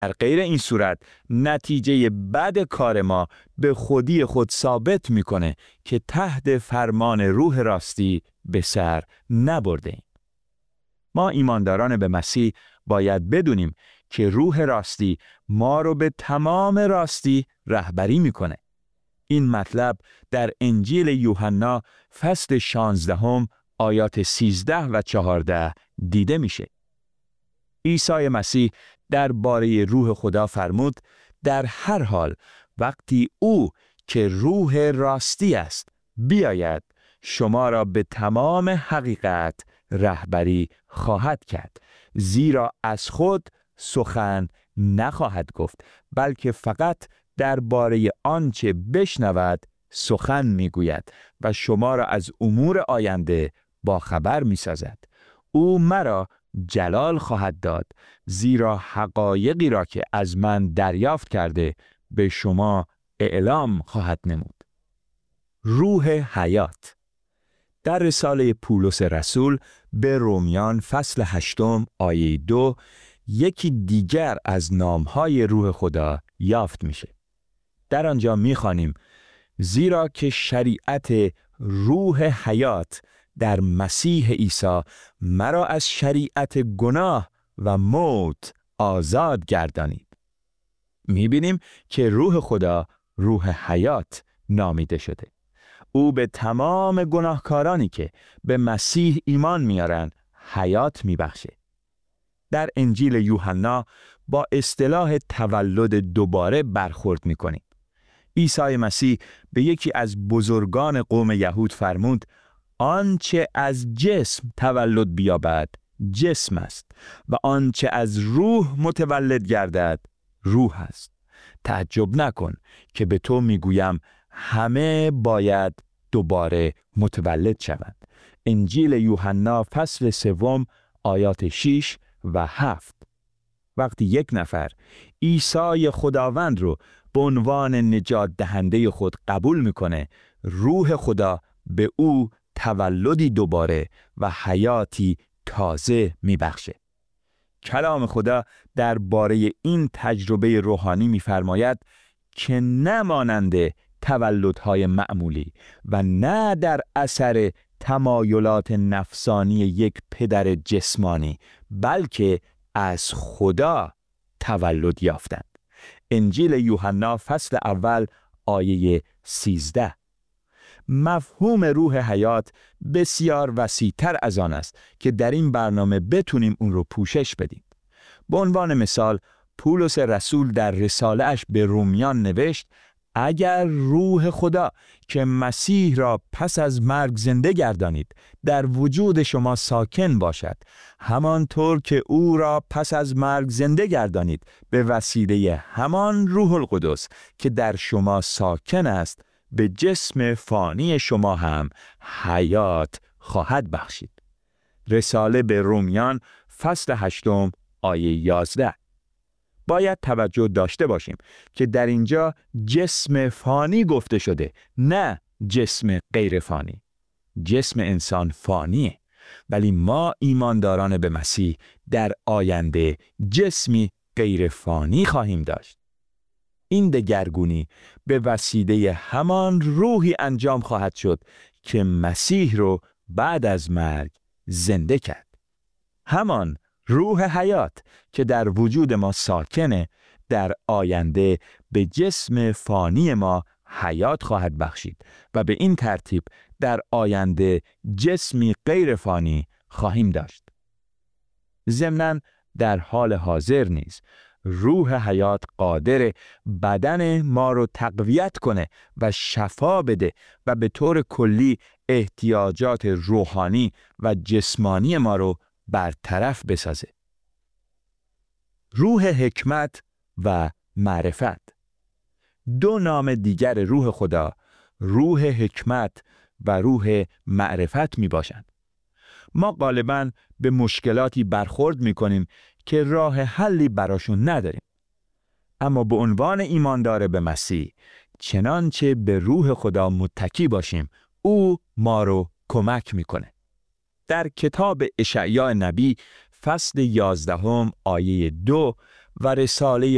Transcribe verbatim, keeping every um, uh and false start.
در غیر این صورت نتیجه بد کار ما به خودی خود ثابت میکنه که تحت فرمان روح راستی به سر نبرده ایم. ما ایمانداران به مسیح باید بدونیم که روح راستی ما رو به تمام راستی رهبری میکنه. این مطلب در انجیل یوحنا فصل شانزدهم آیات سیزده و چهارده دیده میشه. عیسی مسیح درباره روح خدا فرمود در هر حال وقتی او که روح راستی است بیاید شما را به تمام حقیقت رهبری خواهد کرد، زیرا از خود سخن نخواهد گفت بلکه فقط درباره آنچه بشنود سخن میگوید و شما را از امور آینده با خبر میسازد. او مرا جلال خواهد داد، زیرا حقایقی را که از من دریافت کرده به شما اعلام خواهد نمود. روح حیات. در رساله پولس رسول به رومیان فصل هشتم آیه دو یکی دیگر از نامهای روح خدا یافت میشه. در آنجا میخوانیم زیرا که شریعت روح حیات در مسیح عیسی مرا از شریعت گناه و موت آزاد گردانید. میبینیم که روح خدا روح حیات نامیده شده. او به تمام گناهکارانی که به مسیح ایمان میارن حیات میبخشه. در انجیل یوحنا با اصطلاح تولد دوباره برخورد میکنیم. عیسی مسیح به یکی از بزرگان قوم یهود فرمود آنچه از جسم تولد بیابد جسم است و آنچه از روح متولد گردد روح است. تعجب نکن که به تو میگویم همه باید دوباره متولد شوند. انجیل یوحنا فصل سوم آیات شش و هفت. وقتی یک نفر عیسی خداوند رو به عنوان نجات دهنده خود قبول میکنه، روح خدا به او تولدی دوباره و حیاتی تازه میبخشه. کلام خدا درباره این تجربه روحانی میفرماید که نه مانند تولدهای معمولی و نه در اثر تمایلات نفسانی یک پدر جسمانی بلکه از خدا تولد یافتند. انجیل یوحنا فصل اول آیه سیزده. مفهوم روح حیات بسیار وسیع‌تر از آن است که در این برنامه بتونیم اون رو پوشش بدیم. به عنوان مثال پولس رسول در رساله اش به رومیان نوشت اگر روح خدا که مسیح را پس از مرگ زنده گردانید در وجود شما ساکن باشد، همانطور که او را پس از مرگ زنده گردانید به وسیله همان روح القدس که در شما ساکن است به جسم فانی شما هم حیات خواهد بخشید. رساله به رومیان فصل هشتم آیه یازده. باید توجه داشته باشیم که در اینجا جسم فانی گفته شده، نه جسم غیر فانی. جسم انسان فانیه، ولی ما ایمانداران به مسیح در آینده جسمی غیر فانی خواهیم داشت. این دگرگونی به وسیله همان روحی انجام خواهد شد که مسیح رو بعد از مرگ زنده کرد. همان روح حیات که در وجود ما ساکنه در آینده به جسم فانی ما حیات خواهد بخشید و به این ترتیب در آینده جسمی غیر فانی خواهیم داشت. ضمناً در حال حاضر نیز روح حیات قادر بدن ما رو تقویت کنه و شفا بده و به طور کلی احتیاجات روحانی و جسمانی ما رو برطرف بسازه. روح حکمت و معرفت. دو نام دیگر روح خدا روح حکمت و روح معرفت می باشند. ما غالباً به مشکلاتی برخورد می کنیم که راه حلی براشون نداریم. اما به عنوان ایماندار به مسیح چنانچه به روح خدا متکی باشیم او ما رو کمک می کنه. در کتاب اشعیا نبی فصل یازدهم آیه دو و رساله